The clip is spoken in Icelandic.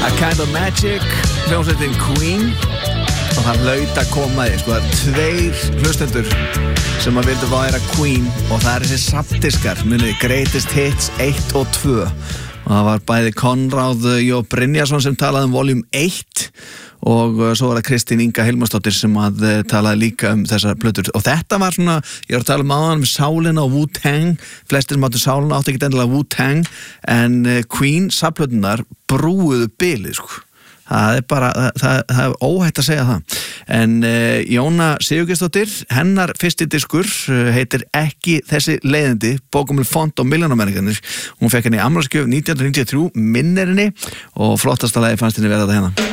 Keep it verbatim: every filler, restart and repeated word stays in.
A Kind of Magic, hljómsveitin Queen, og það hlaut að koma því, sko, það er tveir hlustendur sem að vildu væra Queen og það er þessi safndiskar, munið Greatest Hits eitt og tvö og það var bæði Konráð Jó Brynjarsson sem talaði um Volume eitt og svo var það Kristín Inga Hilmarsdóttir sem að talaði líka um þessar plötur og þetta var svona, ég var að tala um áðan um sálina og Wu-Tang, flestir sem áttu sálina áttu ekki endilega Wu-Tang en Queen safnplötunar brúuðu bilið, sko. Það er bara, það, það er óhætt að segja það. En uh, Jóna Sigurgeirsdóttir, hennar fyrsti diskur uh, heitir Ekki þessi leiðindi, bókumil font og milljónamæringarnir. Hún fekk henni í afmælisgjöf nítján hundruð níutíu og þrjú, minnir henni og flottasta lagi fannst henni verða þetta hérna.